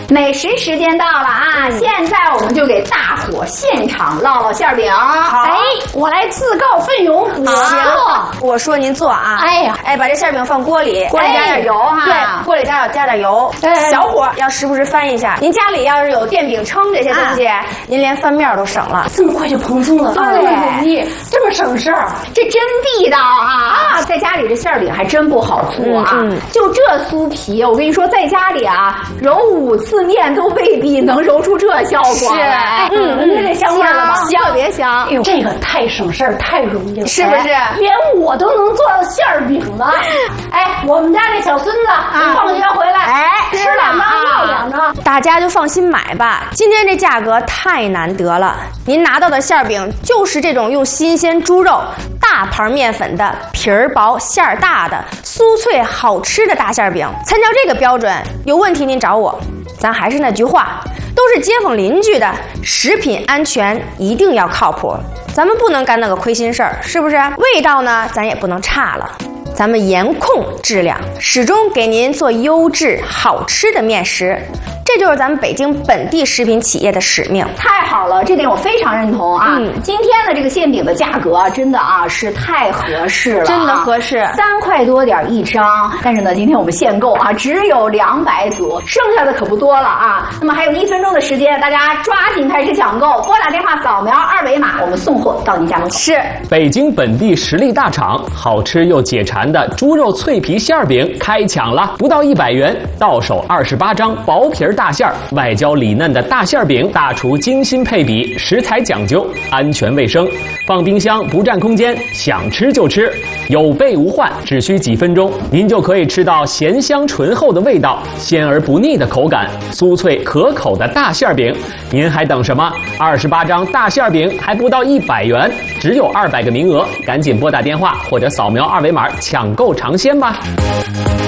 美食时间到了啊！现在我们就给大伙现场烙烙馅饼。 好， 哎，我来自告奋勇，我做。 我说您做啊。 哎呀， 哎，把这馅饼放锅里， 锅里加点油哈。 对，锅里加点油，小火要时不时翻一下。您家里要是有电饼铛这些东西，您连翻面都省了， 这么快就蓬松了，这么容易，这么省事儿， 这真地道啊！在家里这馅饼还真不好做啊！就这酥皮，我跟你说，在家里啊，揉5次面都未必能揉出这效果来。 闻着这香味了吧？ 特别香。 哎呦，这个太省事儿，太容易了， 是不是？ 连我都能做馅儿饼了。哎，我们家这小孙子放学回来，吃两张烙两张， 大家就放心买吧。今天这价格太难得了，您拿到的馅饼就是这种用新鲜猪肉、大盘面粉的皮儿薄馅儿大的酥脆好吃的大馅饼。参照这个标准，有问题您找我。咱还是那句话，都是街坊邻居的，食品安全一定要靠谱，咱们不能干那个亏心事儿，是不是？味道呢，咱也不能差了。咱们严控质量，始终给您做优质好吃的面食，这就是咱们北京本地食品企业的使命。 太好了，这点我非常认同啊！今天的这个馅饼的价格真的啊是太合适了， 真的合适 ，3块多点一张。但是呢，今天我们限购啊，只有200组，剩下的可不多了啊。那么还有1分钟的时间，大家抓紧开始抢购，拨打电话扫描2维码，我们送货到您家门口。 是北京本地实力大厂，好吃又解馋的猪肉脆皮馅饼开抢了，不到100元，到手28张薄皮大馅儿，外焦里嫩的大馅饼，大厨精心配比，食材讲究，安全卫生，放冰箱不占空间，想吃就吃，有备无患，只需几分钟，您就可以吃到咸香醇厚的味道，鲜而不腻的口感，酥脆可口的大馅饼。您还等什么？28张大馅饼还不到100元，只有200个名额，赶紧拨打电话或者扫描2维码抢购尝鲜吧。